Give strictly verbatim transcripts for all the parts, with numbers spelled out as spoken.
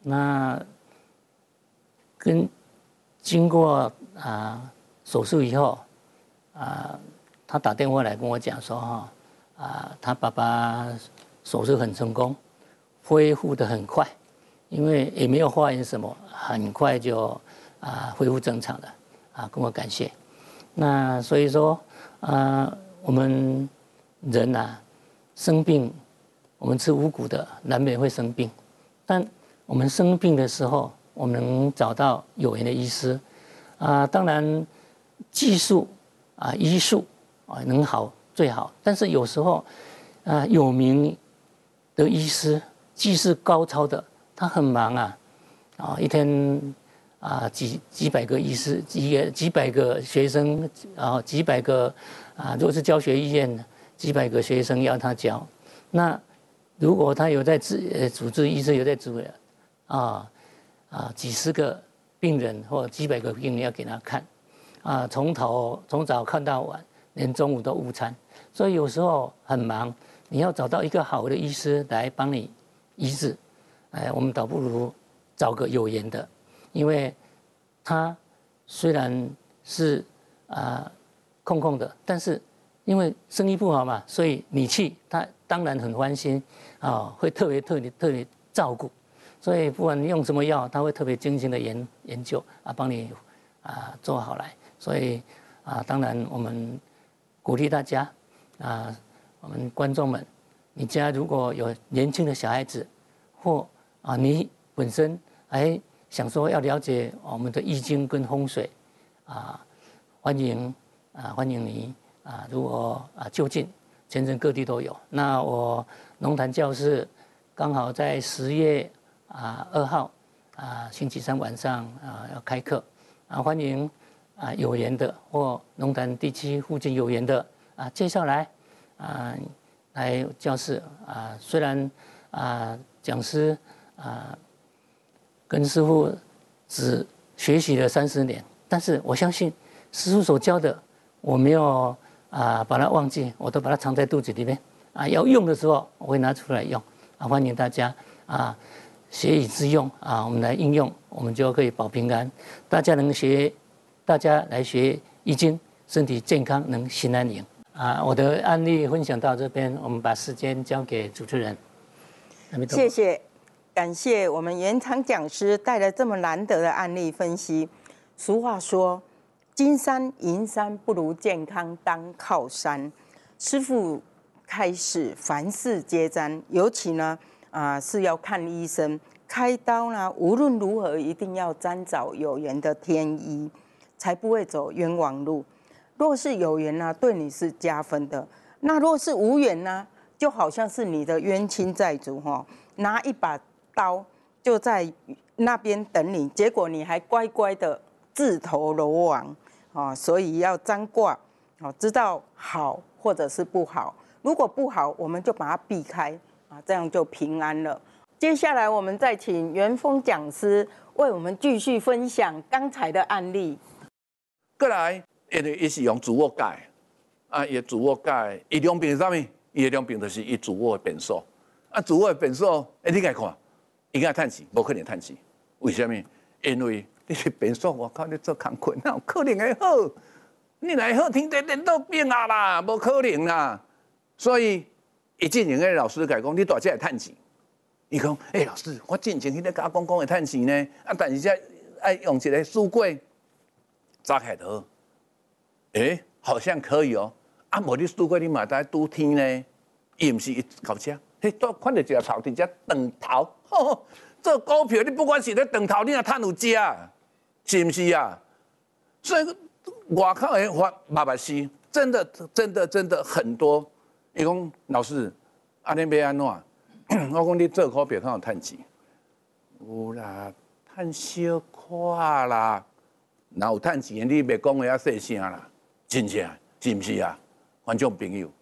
那跟经过啊手术以后啊，他打电话来跟我讲说哈啊，他爸爸手术很成功，恢复得很快，因为也没有化验什么，很快就啊恢复正常了啊，跟我感谢。那所以说啊，我们人啊生病，我们吃五谷的难免会生病，但我们生病的时候，我们能找到有缘的医师啊，当然技术啊医术啊能好最好，但是有时候啊有名的医师技术高超的，他很忙啊啊一天啊几几百个医师几几百个学生啊几百个啊如果是教学医院几百个学生要他教，那如果他有在治呃主治医师有在治啊啊几十个病人或几百个病人要给他看啊，从头从早看到晚，连中午都午餐，所以有时候很忙，你要找到一个好的医师来帮你医治，哎，我们倒不如找个有缘的，因为他虽然是啊空空的，但是因为生意不好嘛，所以你去他当然很欢心啊，会特别特别特别照顾。所以不管你用什么药，他会特别精心的研研究啊，帮你啊做好来。所以啊，当然我们鼓励大家啊，我们观众们，你家如果有年轻的小孩子，或啊你本身哎想说要了解我们的易经跟风水啊，欢迎啊欢迎你啊，如果啊就近全省各地都有。那我龙潭教室刚好在十月。啊，二号啊，星期三晚上啊要开课啊，欢迎啊有缘的或龙潭地区附近有缘的啊介绍来啊来教室啊。虽然啊讲师啊跟师父只学习了三十年，但是我相信师父所教的，我没有啊把它忘记，我都把它藏在肚子里面啊。要用的时候我会拿出来用啊，欢迎大家啊。学以致用啊，我们来应用，我们就可以保平安。大家能学，大家来学易经，身体健康，能心安宁啊。我的案例分享到这边，我们把时间交给主持人。 谢谢，感谢我们原场讲师带来这么难得的案例分析。俗话说，金山银山不如健康当靠山。师父开始凡事皆沾，尤其呢。啊，是要看医生开刀呢，无论如何一定要沾找有缘的天医，才不会走冤枉路。若是有缘呢，对你是加分的；那若是无缘呢，就好像是你的冤亲债主哈，拿一把刀就在那边等你，结果你还乖乖的自投罗网啊！所以要占卦，哦，知道好或者是不好。如果不好，我们就把它避开。啊，这样就平安了。接下来我们再请元丰讲师为我们继续分享刚才的案例。 过来，因为伊是用自我界，啊，伊自我界，伊量病是啥物？伊的量病就是伊自我的变数。啊，自我的变数，哎，你来看，伊敢趁钱，无可能趁钱。为什么？因为你的变数，我靠，你做工课，哪有可能会好？你来好天地颠倒病啊啦，无可能啦。所以。一进前，个老师甲讲，你大只会趁钱。伊讲，诶、欸，老师，我进前迄个甲讲讲会趁钱呢，啊，但是这爱用一个书柜扎开头，诶、欸，好像可以哦。啊，无你书柜你嘛在拄天呢，伊毋是一搞车，嘿，都看到一个头伫遮长头，吼吼，做股票你不管是咧长头，你也趁有食，是毋是啊？所以外口的法麻麻事，真的真的真的很多。伊讲老师，安尼要安怎？我讲你做股票敢有趁钱？有啦，趁小块啦，哪有趁钱？你袂讲话遐细声啦，真正是毋是啊？观众朋友，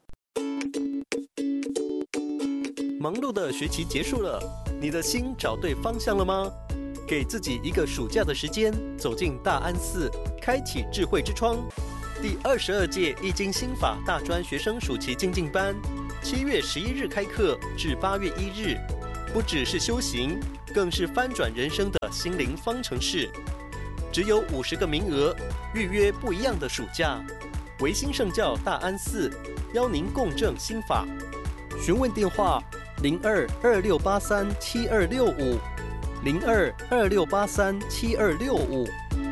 忙碌的学期结束了，你的心找对方向了吗？给自己一个暑假的时间，走进大安寺，开启智慧之窗。第二十二届易经心法大专学生暑期精进班，七月十一日开课至八月一日， 不只是修行，更是翻转人生的心灵方程式。只有五十个名额，预约不一样的暑假。维新圣教大安寺邀您共振心法，询问电话零二二六八三七二六五零二二六八三七二六五。